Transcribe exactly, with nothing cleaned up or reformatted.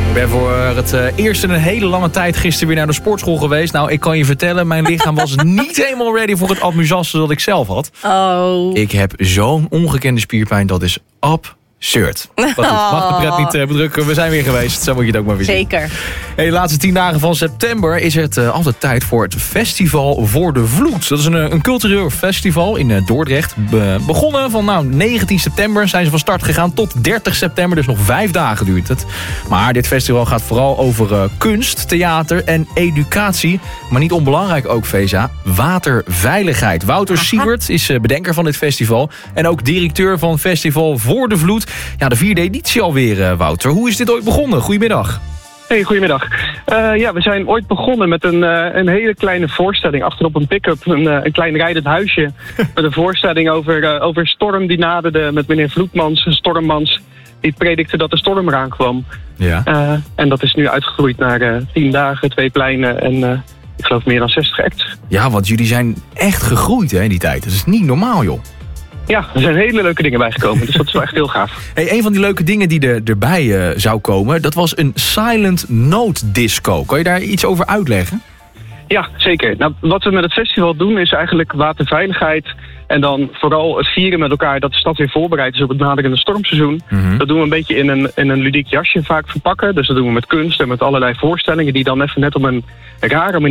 Ik ben voor het uh, eerst in een hele lange tijd gisteren weer naar de sportschool geweest. Nou, ik kan je vertellen, mijn lichaam was niet helemaal ready voor het amusance dat ik zelf had. Oh. Ik heb zo'n ongekende spierpijn, dat is absurd. Maar goed, mag de pret niet uh, bedrukken, we zijn weer geweest. Zo moet je het ook maar weer zien. Zeker. Hey, de laatste tien dagen van september is het uh, altijd tijd voor het Festival voor de Vloed. Dat is een, een cultureel festival in uh, Dordrecht. Be- begonnen van nou, negentien september zijn ze van start gegaan tot dertig september. Dus nog vijf dagen duurt het. Maar dit festival gaat vooral over uh, kunst, theater en educatie. Maar niet onbelangrijk ook, Feza, waterveiligheid. Wouter Aha. Siebert is uh, bedenker van dit festival. En ook directeur van Festival voor de Vloed. Ja, de vierde editie alweer, uh, Wouter. Hoe is dit ooit begonnen? Goedemiddag. Hey, goedemiddag. Uh, ja, we zijn ooit begonnen met een, uh, een hele kleine voorstelling achterop een pick-up. Een, uh, een klein rijdend huisje. Met een voorstelling over, uh, over storm die naderde met meneer Vloedmans, stormmans. Die predikte dat de storm eraan kwam. Ja. Uh, en dat is nu uitgegroeid naar uh, tien dagen, twee pleinen en uh, ik geloof meer dan zestig acts. Ja, want jullie zijn echt gegroeid hè, in die tijd. Dat is niet normaal, joh. Ja, er zijn hele leuke dingen bijgekomen, dus dat is wel echt heel gaaf. Hey, een van die leuke dingen die er, erbij uh, zou komen, dat was een silent note disco. Kan je daar iets over uitleggen? Ja, zeker. Nou, wat we met het festival doen is eigenlijk waterveiligheid. En dan vooral het vieren met elkaar dat de stad weer voorbereid is op het naderende stormseizoen. Mm-hmm. Dat doen we een beetje in een, in een ludiek jasje vaak verpakken. Dus dat doen we met kunst en met allerlei voorstellingen die dan even net op een rare manier